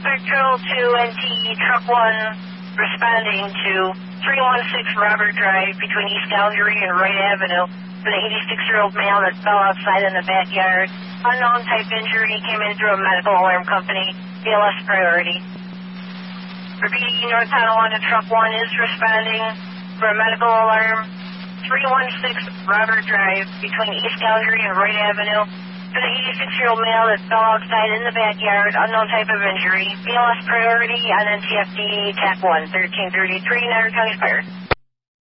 Spectral to NTE Truck 1 responding to 316 Robert Drive between East Calgary and Wright Avenue for the 86-year-old male that fell outside in the backyard. Unknown type injury, came in through a medical alarm company. BLS priority. Repeating, North Tonawanda Truck 1 is responding for a medical alarm. 316 Robert Drive between East Calgary and Wright Avenue for the 86-year-old male that fell outside in the backyard, unknown type of injury. BLS priority on NTFD TAC 1, 1333, Niagara County Fire.